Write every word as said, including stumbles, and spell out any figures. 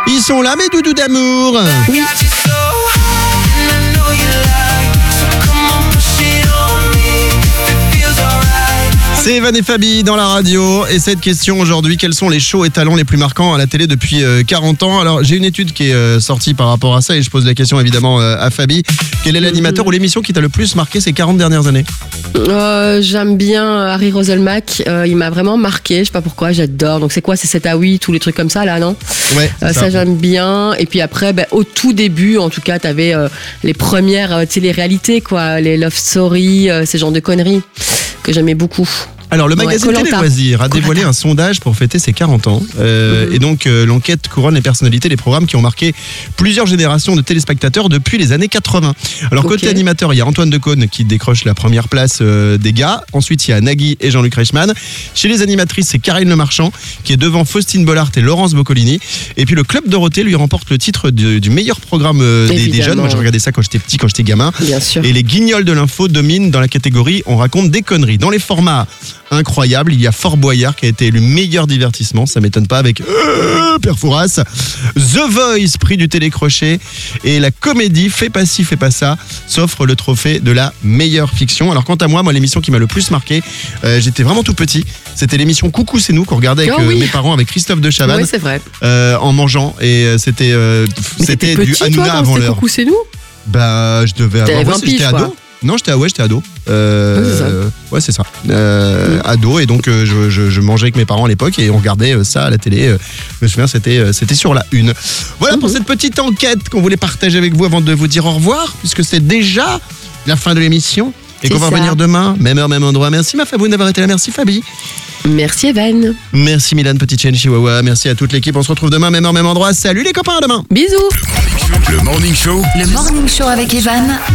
Ils sont là, mes doudous d'amour. Oui. C'est Evan et Fabi dans la radio. Et cette question aujourd'hui, quels sont les shows et talents les plus marquants à la télé depuis quarante ans? Alors, j'ai une étude qui est sortie par rapport à ça et je pose la question évidemment à Fabi. Quel est l'animateur ou l'émission qui t'a le plus marqué ces quarante dernières années? Euh, j'aime bien Harry Roselmack, euh, il m'a vraiment marqué, je sais pas pourquoi, j'adore. Donc c'est quoi, c'est sept à huit, tous les trucs comme ça là, non? Ouais. Euh, ça, ça j'aime bien. Et puis après, ben, au tout début, en tout cas, t'avais euh, les premières euh, télé-réalités, quoi, les Love Story, euh, ces genres de conneries que j'aimais beaucoup. Alors, le magazine ouais, Télé Loisirs a dévoilé un sondage pour fêter ses quarante ans. Euh, mmh. Et donc, euh, l'enquête couronne les personnalités des programmes qui ont marqué plusieurs générations de téléspectateurs depuis les années quatre-vingts. Alors, okay. Côté animateur, il y a Antoine Decaune qui décroche la première place euh, des gars. Ensuite, il y a Nagui et Jean-Luc Reichmann. Chez les animatrices, c'est Karine Le Marchand qui est devant Faustine Bollard et Laurence Boccolini. Et puis, le Club Dorothée lui remporte le titre de, du meilleur programme euh, des, des jeunes. Moi, j'ai regardé ça quand j'étais petit, quand j'étais gamin. Bien sûr. Et les guignols de l'info dominent dans la catégorie On raconte des conneries. Dans les formats incroyables, il y a Fort Boyard qui a été élu meilleur divertissement, ça m'étonne pas, avec euh, Père Fouras. The Voice, prix du télécrochet, et la comédie Fais pas ci, fais pas ça s'offre le trophée de la meilleure fiction. Alors quant à moi, moi l'émission qui m'a le plus marqué, euh, j'étais vraiment tout petit, c'était l'émission Coucou c'est nous qu'on regardait avec oh, oui. euh, mes parents, avec Christophe de Chavannes, oui, c'est vrai. Euh, en mangeant, et euh, c'était euh, c'était du Hanouna avant l'heure. Coucou c'est nous. Bah je devais avoir, ouais, j'étais ado. Non, j'étais, ouais, j'étais ado. Euh, oui, c'est ça. Ouais, c'est ça. Euh, mmh. Ado, et donc euh, je, je, je mangeais avec mes parents à l'époque et on regardait euh, ça à la télé. Euh, je me souviens, c'était, euh, c'était sur la une. Voilà mmh. pour cette petite enquête qu'on voulait partager avec vous avant de vous dire au revoir, puisque c'est déjà la fin de l'émission et c'est qu'on va ça. revenir demain, même heure, même endroit. Merci ma Faboune d'avoir été là. Merci Fabi. Merci Evan. Merci Milan, petite chaîne Chihuahua. Merci à toute l'équipe. On se retrouve demain, même heure, même endroit. Salut les copains, à demain. Bisous. Le Morning Show. Le Morning Show avec Evan